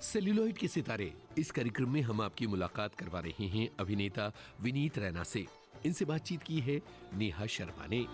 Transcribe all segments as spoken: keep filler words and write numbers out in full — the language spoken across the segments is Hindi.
सेल्यूलॉइड के सितारे, इस कार्यक्रम में हम आपकी मुलाकात करवा रहे हैं अभिनेता विनीत रैना से। इनसे बातचीत की है नेहा शर्मा ने।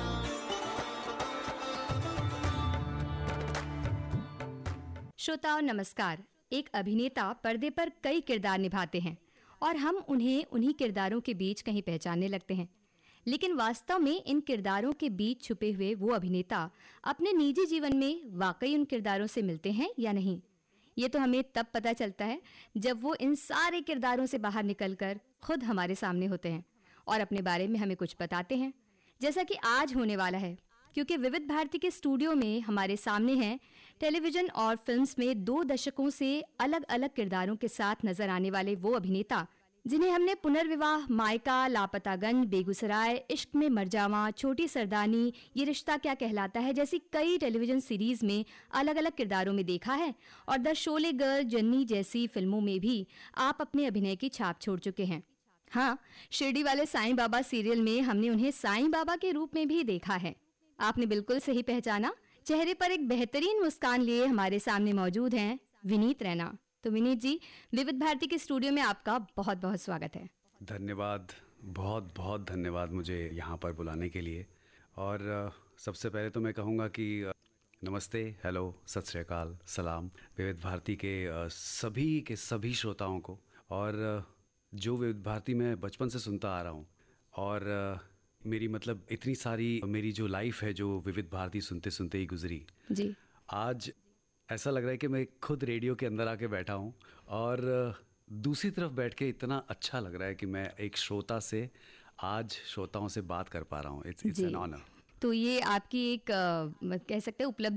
श्रोताओं नमस्कार। एक अभिनेता पर्दे पर कई किरदार निभाते हैं और हम उन्हें उन्हीं किरदारों के बीच कहीं पहचानने लगते हैं, लेकिन वास्तव में इन किरदारों के बीच छुपे हुए वो अभिनेता अपने निजी जीवन में वाकई उन किरदारों से मिलते हैं या नहीं, ये तो हमें तब पता चलता है जब वो इन सारे किरदारों से बाहर निकलकर खुद हमारे सामने होते हैं और अपने बारे में हमें कुछ बताते हैं, जैसा कि आज होने वाला है। क्योंकि विविध भारती के स्टूडियो में हमारे सामने हैं टेलीविजन और फिल्म्स में दो दशकों से अलग अलग किरदारों के साथ नजर आने वाले वो अभिनेता जिन्हें हमने पुनर्विवाह, मायका, लापतागंज, बेगूसराय, इश्क में मर जावा, छोटी सरदानी, ये रिश्ता क्या कहलाता है जैसी कई टेलीविजन सीरीज में अलग अलग किरदारों में देखा है और द शोले गर्ल, जन्नी जैसी फिल्मों में भी आप अपने अभिनय की छाप छोड़ चुके हैं। हाँ, शिरडी वाले साईं बाबा सीरियल में हमने उन्हें साईं बाबा के रूप में भी देखा है। आपने बिल्कुल सही पहचाना। चेहरे पर एक बेहतरीन मुस्कान लिए हमारे सामने मौजूद हैं विनीत रैना। तो विनीत जी, विविध भारती के स्टूडियो में आपका बहुत बहुत स्वागत है। धन्यवाद, बहुत बहुत धन्यवाद मुझे यहाँ पर बुलाने के लिए। और सबसे पहले तो मैं कहूँगा कि नमस्ते, हेलो, सत श्री अकाल, सलाम विविध भारती के सभी के सभी श्रोताओं को, और जो विविध भारती मैं बचपन से सुनता आ रहा हूँ और मेरी मतलब इतनी सारी मेरी जो लाइफ है जो विविध भारती सुनते सुनते ही गुजरी जी। आज ऐसा लग रहा है कि मैं खुद रेडियो के अंदर आके बैठा हूँ और दूसरी तरफ बैठ के इतना अच्छा लग रहा है कि मैं एक श्रोता से आज श्रोताओं से बात कर पा रहा हूँ। It's it's an honour. तो ये आपकी एक आ, कह सकते हैं उपलब्धि